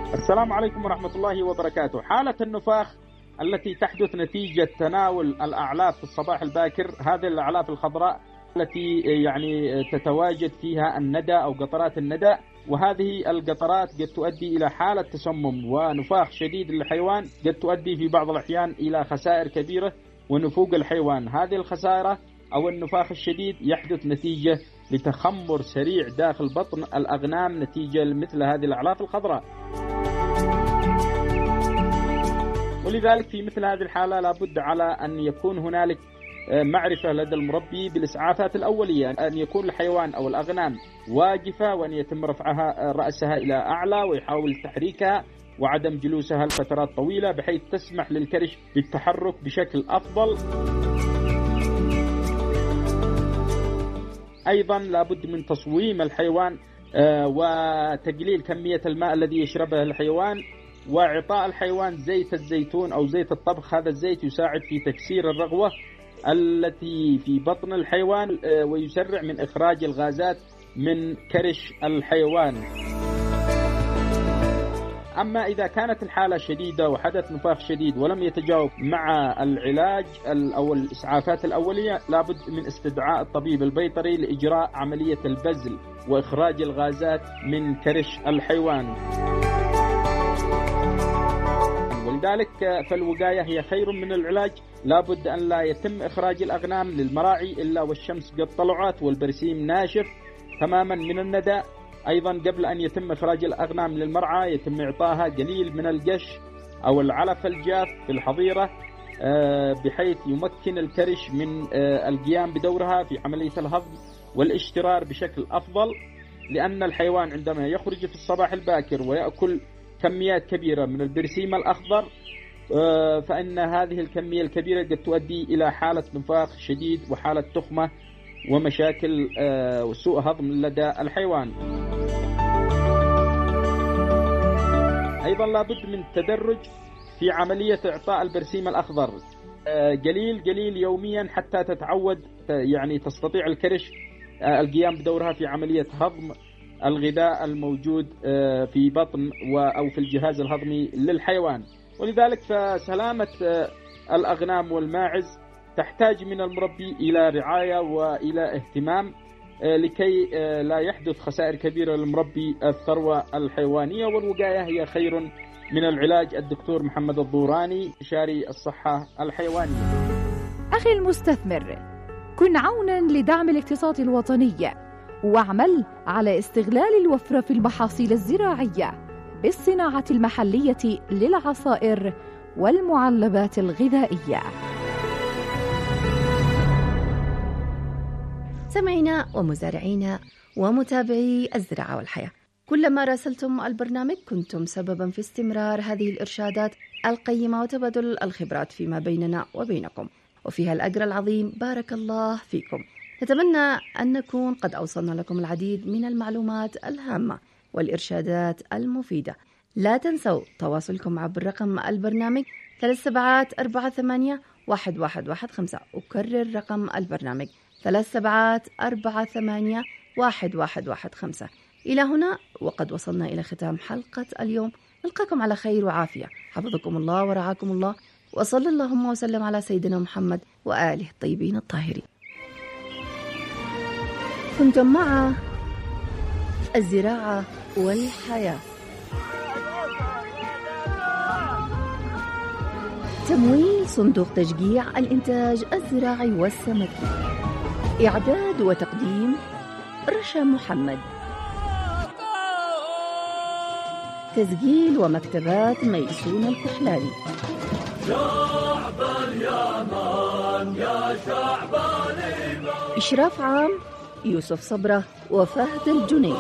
السلام عليكم ورحمة الله وبركاته. حالة النفاخ التي تحدث نتيجة تناول الأعلاف في الصباح الباكر، هذه الأعلاف الخضراء التي يعني تتواجد فيها الندى أو قطرات الندى، وهذه القطرات قد تؤدي إلى حالة تسمم ونفاخ شديد للحيوان، قد تؤدي في بعض الأحيان إلى خسائر كبيرة ونفوق الحيوان. هذه الخسائر أو النفاخ الشديد يحدث نتيجة لتخمر سريع داخل بطن الأغنام نتيجة لمثل هذه الأعلاف الخضراء. ولذلك في مثل هذه الحالة لابد على أن يكون هنالك معرفة لدى المربي بالإسعافات الأولية، أن يكون الحيوان أو الأغنام واقفة وأن يتم رفعها رأسها إلى أعلى ويحاول تحريكها وعدم جلوسها لفترات طويلة بحيث تسمح للكرش بالتحرك بشكل أفضل. أيضا لابد من تصويم الحيوان وتقليل كمية الماء الذي يشربه الحيوان، وإعطاء الحيوان زيت الزيتون أو زيت الطبخ. هذا الزيت يساعد في تكسير الرغوة التي في بطن الحيوان ويسرع من إخراج الغازات من كرش الحيوان. أما إذا كانت الحالة شديدة وحدث نفاخ شديد ولم يتجاوب مع العلاج أو الإسعافات الأولية، لابد من استدعاء الطبيب البيطري لإجراء عملية البزل وإخراج الغازات من كرش الحيوان. ولذلك فالوقاية هي خير من العلاج. لابد أن لا يتم إخراج الأغنام للمراعي إلا والشمس قد طلعت والبرسيم ناشف تماما من الندى. أيضا قبل أن يتم إخراج الأغنام للمرعى يتم إعطاها قليل من القش أو العلف الجاف في الحظيرة بحيث يمكن الكرش من القيام بدورها في عملية الهضم والاشترار بشكل أفضل، لأن الحيوان عندما يخرج في الصباح الباكر ويأكل كميات كبيرة من البرسيم الأخضر فإن هذه الكمية الكبيرة قد تؤدي إلى حالة نفاخ شديد وحالة تخمة ومشاكل وسوء هضم لدى الحيوان. أيضا لابد من التدرج في عملية إعطاء البرسيم الأخضر قليل قليل يوميا حتى تتعود، يعني تستطيع الكرش القيام بدورها في عملية هضم الغذاء الموجود في بطن أو في الجهاز الهضمي للحيوان. ولذلك فسلامة الأغنام والماعز تحتاج من المربي إلى رعاية وإلى اهتمام لكي لا يحدث خسائر كبيرة للمربي الثروة الحيوانية. والوقاية هي خير من العلاج. الدكتور محمد الضوراني، استشاري الصحة الحيوانية. أخي المستثمر، كن عونا لدعم الاقتصاد الوطني واعمل على استغلال الوفرة في المحاصيل الزراعية بالصناعة المحلية للعصائر والمعلبات الغذائية. سمعينا ومزارعينا ومتابعي الزراعة والحياة، كلما راسلتم البرنامج كنتم سببا في استمرار هذه الإرشادات القيمة وتبادل الخبرات فيما بيننا وبينكم، وفيها الأجر العظيم. بارك الله فيكم. نتمنى أن نكون قد أوصلنا لكم العديد من المعلومات الهامة والإرشادات المفيدة. لا تنسوا تواصلكم عبر رقم البرنامج 37481115. أكرر رقم البرنامج 37481115. إلى هنا وقد وصلنا إلى ختام حلقة اليوم. نلقاكم على خير وعافية. حفظكم الله ورعاكم الله، وصلى اللهم وسلم على سيدنا محمد وآله الطيبين الطاهرين. كنتم مع الزراعة والحياة. تمويل صندوق تشجيع الإنتاج الزراعي والسمكي. إعداد وتقديم رشا محمد. تسجيل ومكتبات ميسون الكحلاني. شعب اليمن يا شعب اليمن. إشراف عام يوسف صبرة وفهد الجنيد.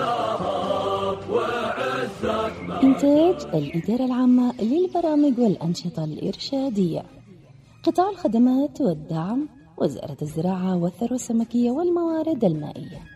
إنتاج الإدارة العامة للبرامج والأنشطة الإرشادية. قطاع الخدمات والدعم، وزارة الزراعة والثروة السمكية والموارد المائية.